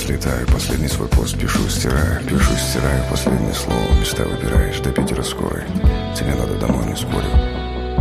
слетаю, последний свой пост пишу, стираю, последнее слово. Места выбираешь, до Питера скорой. Тебе надо домой, не спорю.